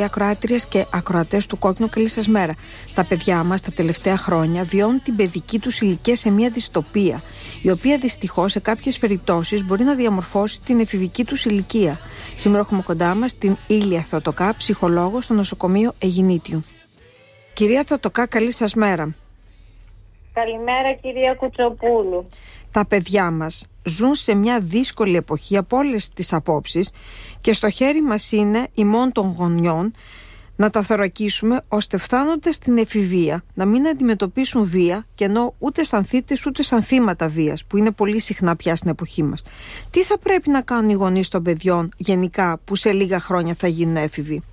φίλοι ακροάτριες και ακροατές του Κόκκινου, καλή σας μέρα. Τα παιδιά μας τα τελευταία χρόνια βιώνουν την παιδική τους ηλικία σε μια δυστοπία, η οποία δυστυχώς σε κάποιες περιπτώσεις μπορεί να διαμορφώσει την εφηβική τους ηλικία. Σήμερα έχουμε κοντά μας την Ήλια Θεοτοκά, ψυχολόγο στο νοσοκομείο Αιγινήτιου. Κυρία Θεοτοκά, καλή σας μέρα. Καλημέρα, κυρία Κουτσοπούλου. Τα παιδιά μας ζουν σε μια δύσκολη εποχή από όλες τις απόψεις και στο χέρι μας είναι ημών των γονιών να τα θωρακίσουμε ώστε φτάνοντας στην εφηβεία να μην αντιμετωπίσουν βία, και ενώ ούτε σαν θύτες ούτε σαν θύματα βίας, που είναι πολύ συχνά πια στην εποχή μας. Τι θα πρέπει να κάνουν οι γονείς των παιδιών γενικά που σε λίγα χρόνια θα γίνουν έφηβοι?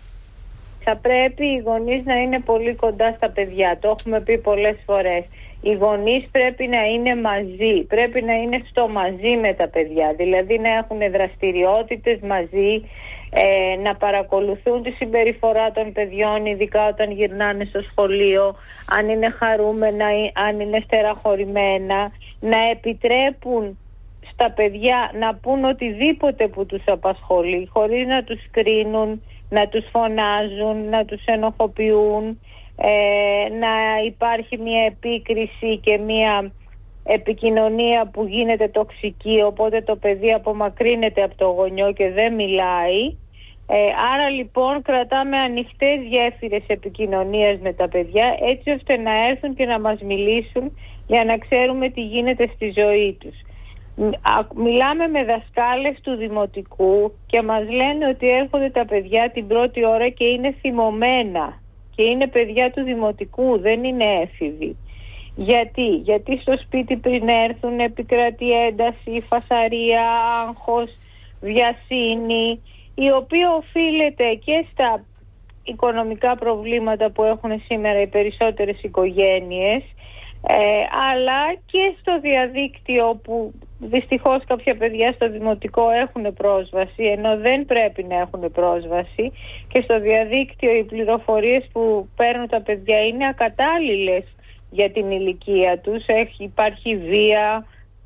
Θα πρέπει οι γονείς να είναι πολύ κοντά στα παιδιά, το έχουμε πει πολλές φορές. Οι γονείς πρέπει να είναι μαζί, πρέπει να είναι στο μαζί με τα παιδιά, δηλαδή να έχουν δραστηριότητες μαζί, να παρακολουθούν τη συμπεριφορά των παιδιών, ειδικά όταν γυρνάνε στο σχολείο, αν είναι χαρούμενα, αν είναι στεραχωρημένα, να επιτρέπουν στα παιδιά να πούν οτιδήποτε που τους απασχολεί, χωρίς να τους κρίνουν, να τους φωνάζουν, να τους ενοχοποιούν, να υπάρχει μια επίκριση και μια επικοινωνία που γίνεται τοξική, οπότε το παιδί απομακρύνεται από το γονιό και δεν μιλάει. Άρα λοιπόν κρατάμε ανοιχτές γέφυρες επικοινωνίας με τα παιδιά, έτσι ώστε να έρθουν και να μας μιλήσουν για να ξέρουμε τι γίνεται στη ζωή τους. Μιλάμε με δασκάλες του δημοτικού και μας λένε ότι έρχονται τα παιδιά την πρώτη ώρα και είναι θυμωμένα και είναι παιδιά του δημοτικού, δεν είναι έφηβοι. Γιατί στο σπίτι πριν έρθουν επικρατεί ένταση, φασαρία, άγχος, βιασύνη, η οποία οφείλεται και στα οικονομικά προβλήματα που έχουν σήμερα οι περισσότερες οικογένειες, αλλά και στο διαδίκτυο που δυστυχώς κάποια παιδιά στο δημοτικό έχουν πρόσβαση, ενώ δεν πρέπει να έχουν πρόσβαση, και στο διαδίκτυο οι πληροφορίες που παίρνουν τα παιδιά είναι ακατάλληλες για την ηλικία τους. Υπάρχει βία,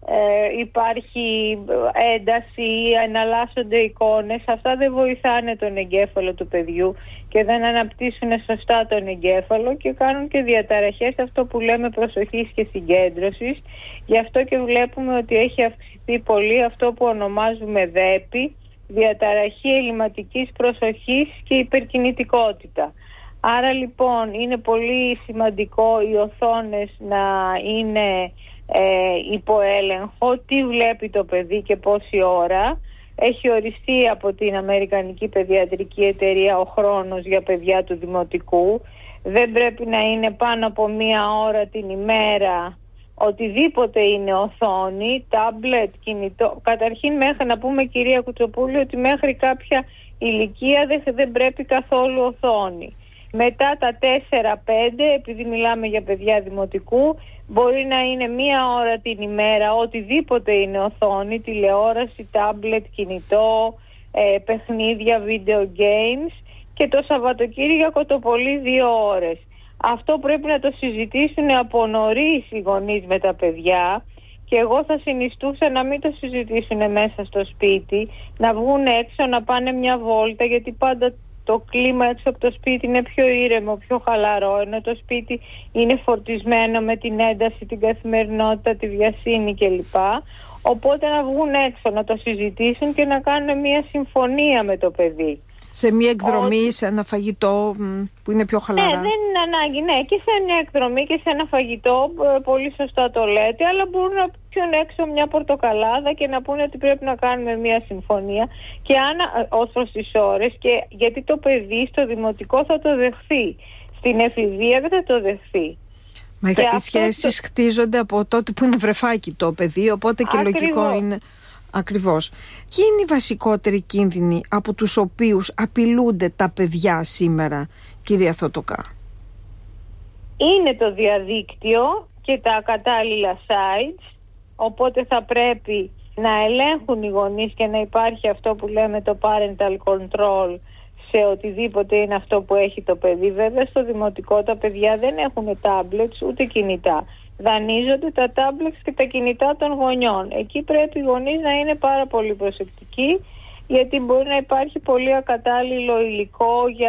υπάρχει ένταση, εναλλάσσονται εικόνες. Αυτά δεν βοηθάνε τον εγκέφαλο του παιδιού και δεν αναπτύσσουν σωστά τον εγκέφαλο και κάνουν και διαταραχές, αυτό που λέμε προσοχής και συγκέντρωσης. Γι' αυτό και βλέπουμε ότι έχει αυξηθεί πολύ αυτό που ονομάζουμε ΔΕΠΗ, διαταραχή ελλειμματικής προσοχής και υπερκινητικότητα. Άρα λοιπόν είναι πολύ σημαντικό οι οθόνες να είναι υπό έλεγχο, τι βλέπει το παιδί και πόση ώρα. Έχει οριστεί από την Αμερικανική Παιδιατρική Εταιρεία ο χρόνος για παιδιά του δημοτικού. Δεν πρέπει να είναι πάνω από 1 ώρα την ημέρα, οτιδήποτε είναι οθόνη, τάμπλετ, κινητό. Καταρχήν, μέχρι να πούμε, κυρία Κουτσοπούλη, ότι μέχρι κάποια ηλικία δεν πρέπει καθόλου οθόνη. Μετά τα 4-5, επειδή μιλάμε για παιδιά δημοτικού, μπορεί να είναι 1 ώρα την ημέρα, οτιδήποτε είναι οθόνη, τηλεόραση, τάμπλετ, κινητό, παιχνίδια, video games, και το Σαββατοκύριακο το πολύ 2 ώρες. Αυτό πρέπει να το συζητήσουν από νωρίς οι γονείς με τα παιδιά, και εγώ θα συνιστούσα να μην το συζητήσουν μέσα στο σπίτι, να βγουν έξω, να πάνε μια βόλτα, γιατί πάντα το κλίμα έξω από το σπίτι είναι πιο ήρεμο, πιο χαλαρό, ενώ το σπίτι είναι φορτισμένο με την ένταση, την καθημερινότητα, τη βιασύνη κλπ. Οπότε να βγουν έξω, να το συζητήσουν και να κάνουν μια συμφωνία με το παιδί. Σε μια εκδρομή, σε ένα φαγητό που είναι πιο χαλαρά. Ναι, δεν είναι ανάγκη, και σε μια εκδρομή και σε ένα φαγητό, πολύ σωστά το λέτε, αλλά μπορούν να πιούν έξω μια πορτοκαλάδα και να πούνε ότι πρέπει να κάνουμε μια συμφωνία, και αν ως προς τις ώρες, και γιατί το παιδί στο δημοτικό θα το δεχθεί, στην εφηβεία δεν θα το δεχθεί. Μα οι σχέσεις χτίζονται από τότε που είναι βρεφάκι το παιδί, οπότε και λογικό είναι. Ακριβώς. Ποιοι είναι οι βασικότεροι κίνδυνοι από τους οποίους απειλούνται τα παιδιά σήμερα, κυρία Θεοτοκά? Είναι το διαδίκτυο και τα ακατάλληλα sites, οπότε θα πρέπει να ελέγχουν οι γονείς και να υπάρχει αυτό που λέμε το parental control σε οτιδήποτε είναι αυτό που έχει το παιδί. Βέβαια στο δημοτικό τα παιδιά δεν έχουν tablets ούτε κινητά. Δανείζονται τα tablets και τα κινητά των γονιών. Εκεί πρέπει οι γονείς να είναι πάρα πολύ προσεκτικοί, γιατί μπορεί να υπάρχει πολύ ακατάλληλο υλικό για